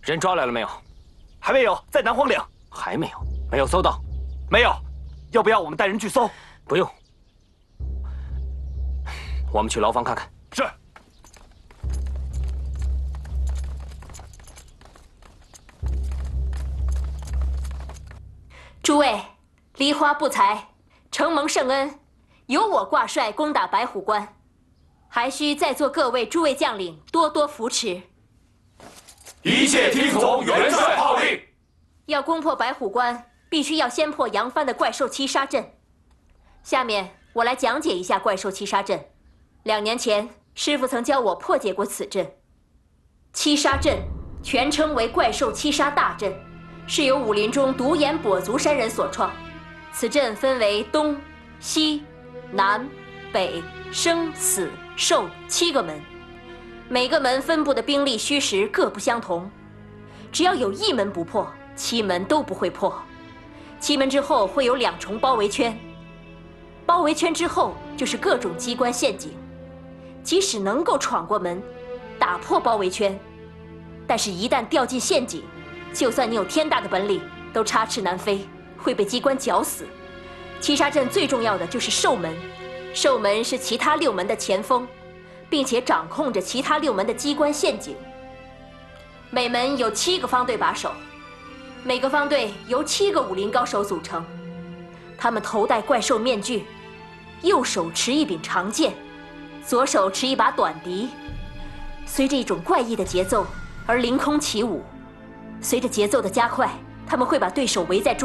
人抓来了没有？ 还没有，在南荒岭。 还没有，没有搜到。 没有，要不要我们带人去搜？ 不用，我们去牢房看看。 是。 诸位，梨花不才，承蒙圣恩，由我挂帅攻打白虎关，还需在座各位诸位将领多多扶持。 一切听从元帅号令。 要攻破白虎关，必须要先破杨帆的怪兽七杀阵。下面我来讲解一下怪兽七杀阵。2年前，师傅曾教我破解过此阵。七杀阵全称为怪兽七杀大阵，是由武林中独眼跛足山人所创。此阵分为东、西、南、北、生、死、寿7个门，每个门分布的兵力虚实各不相同。只要有一门不破，7门都不会破。7门之后会有2重包围圈，包围圈之后就是各种机关陷阱。即使能够闯过门，打破包围圈，但是一旦掉进陷阱，就算你有天大的本领，都插翅难飞，会被机关绞死。七杀阵最重要的就是兽门，兽门是其他6门的前锋，并且掌控着其他6门的机关陷阱。每门有7个方队把守，每个方队由7个武林高手组成，他们头戴怪兽面具，右手持一柄长剑，左手持一把短笛，随着一种怪异的节奏而凌空起舞。随着节奏的加快，他们会把对手围在中